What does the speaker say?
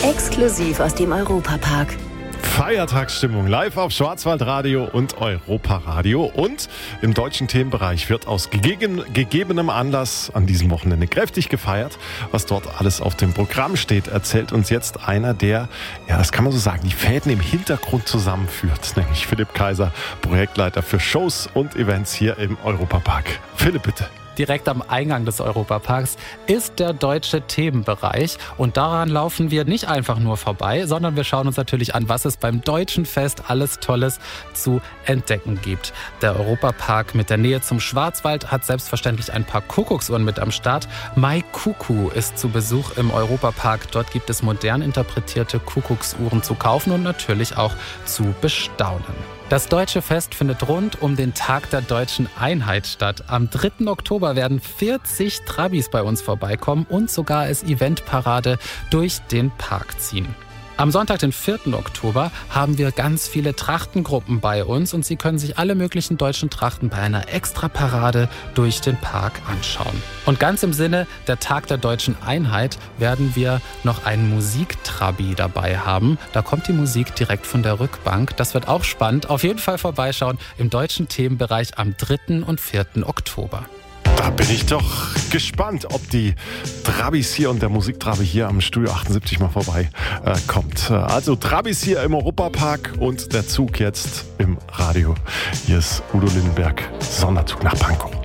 Exklusiv aus dem Europapark. Feiertagsstimmung live auf Schwarzwaldradio und Europaradio. Und im deutschen Themenbereich wird aus gegebenem Anlass an diesem Wochenende kräftig gefeiert. Was dort alles auf dem Programm steht, erzählt uns jetzt einer, der, ja, das kann man so sagen, die Fäden im Hintergrund zusammenführt. Nämlich Philipp Kaiser, Projektleiter für Shows und Events hier im Europapark. Philipp, bitte. Direkt am Eingang des Europaparks ist der deutsche Themenbereich. Und daran laufen wir nicht einfach nur vorbei, sondern wir schauen uns natürlich an, was es beim Deutschen Fest alles Tolles zu entdecken gibt. Der Europapark mit der Nähe zum Schwarzwald hat selbstverständlich ein paar Kuckucksuhren mit am Start. Mai Kuckuck ist zu Besuch im Europapark. Dort gibt es modern interpretierte Kuckucksuhren zu kaufen und natürlich auch zu bestaunen. Das Deutsche Fest findet rund um den Tag der Deutschen Einheit statt. Am 3. Oktober werden 40 Trabis bei uns vorbeikommen und sogar als Eventparade durch den Park ziehen. Am Sonntag, den 4. Oktober, haben wir ganz viele Trachtengruppen bei uns und Sie können sich alle möglichen deutschen Trachten bei einer Extraparade durch den Park anschauen. Und ganz im Sinne der Tag der Deutschen Einheit werden wir noch einen Musiktrabi dabei haben. Da kommt die Musik direkt von der Rückbank. Das wird auch spannend. Auf jeden Fall vorbeischauen im deutschen Themenbereich am 3. und 4. Oktober. Da bin ich doch gespannt, ob die Trabis hier und der Musiktrabi hier am Studio 78 mal vorbei kommt. Also Trabis hier im Europapark und der Zug jetzt im Radio. Hier ist Udo Lindenberg, Sonderzug nach Pankow.